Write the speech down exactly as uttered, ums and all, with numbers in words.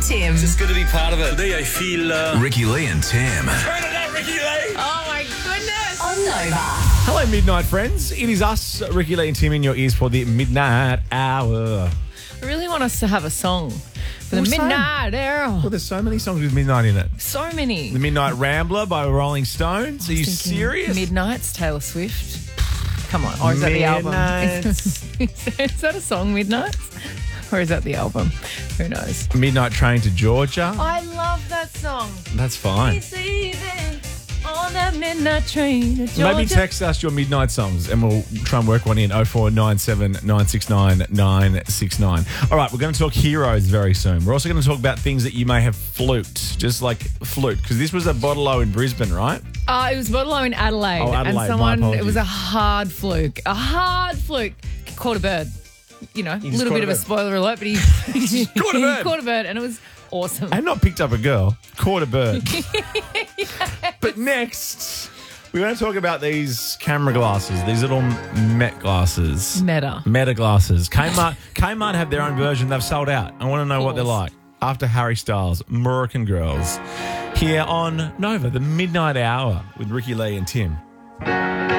Tim. Just good to be part of it. Today I feel... Uh... Ricky Lee and Tim. Turn it up, Ricky Lee! Oh, my goodness. On Nova. Hello, Midnight friends. It is us, Ricky Lee and Tim, in your ears for the Midnight Hour. I really want us to have a song for the Well, same. Midnight Hour. Well, there's so many songs with midnight in it. So many. The Midnight Rambler by Rolling Stones. Are you Thinking serious? Midnights, Taylor Swift. Come on. Or is that the album? Midnights. Is that a song, Midnights? Or is that the album? Who knows? Midnight Train to Georgia. I love that song. That's fine. He's leaving on that midnight train to Georgia. Maybe text us your midnight songs and we'll try and work one in. oh four nine seven, nine six nine, nine six nine. All right, we're going to talk heroes very soon. We're also going to talk about things that you may have fluked, just like fluke, because this was a bottle in Brisbane, right? Uh, it was Bottle in Adelaide. Oh, Adelaide, and my someone, apologies. it was a hard fluke. A hard fluke. Caught a bird. You know, a just little caught bit a of a bird. spoiler alert, but he, he caught a bird. caught a bird and it was awesome. And not picked up a girl, caught a bird. But next, we're going to talk about these camera glasses, these little Met glasses. Meta. Meta glasses. Kmart, Kmart have their own version. They've sold out. I want to know what they're like. After Harry Styles, American Girls. Here on Nova, the Midnight Hour with Ricky Lee and Tim.